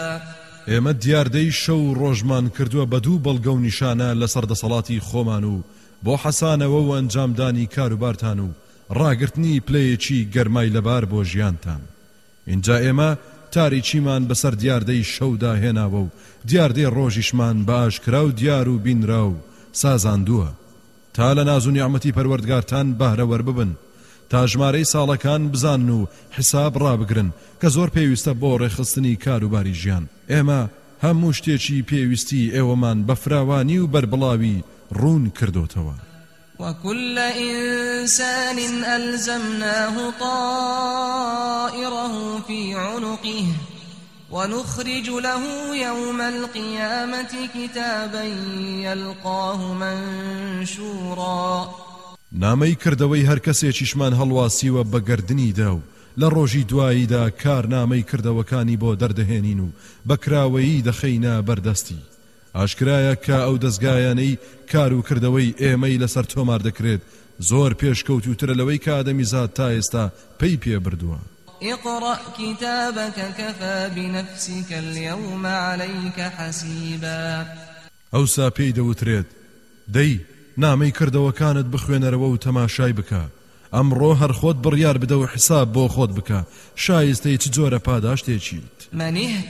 ئێمە دیاردەی شەو ڕۆژمان کردووە بە دوو بەڵگە و نیشانە لەسەر دەسەڵاتی خۆمان و بۆ حەسانەوە و ئەنجامدانی کاروبارتان و ڕاگرتنی پلەیەکی گەرمای لەبار بۆ ژیانتان. اینجا ئێمە تاریچیمان بەسەر دیاردەی شەودا هێناوە و دیاردەی ڕۆژیشمان بە ئاشکرا و دیار و بینرا و سازاندووە تا لە ناز و نیعمەتی پەروەردگارتان بەهرەوەر ببن، تا ژمارەی ساڵەکان بزان و حساب ڕابگرن کە زۆر پێویستە بۆ ڕێخستنی کاروباری ژیان. ئێمە هەموو شتێکی پێویستی ئێوەمان بە فراوانی و بەربڵاوی ڕوون کردوتەوە. وكل إنسان ألزمناه طائره في عنقه ونخرج له يوم القيامة كتابا يلقاه منشورا. نامەی کردەوەی هەر کەسێکیشمان هەڵواسیوە بە گەردنیدا و لە ڕۆژی دواییدا کارنامەی کردەوەکانی بۆ دەردەهێنین و بەکراوەیی دەخەینە بەردەستی. ئاشکرایە کە ئەو دەستگایانەی کار و کردەوەی ئێمەی لەسەر تۆمار دەکرێت زۆر پێشکەوتوترە لەوەی کە ئادەمیزاد تا ئێستا پێی پێ بردووە. اقرأ كتابك كفى بنفسك اليوم عليك حسيبا. ئەوسا پێی دەوترێت دەی نامەی کردەوەکانت بخوێنەرەوە و تەماشای بکە، ئەمڕۆ هەر خۆت بڕیار بدە و حساب بۆ خۆت بکە شایستەی چ جۆرە پاداشتێکیت. من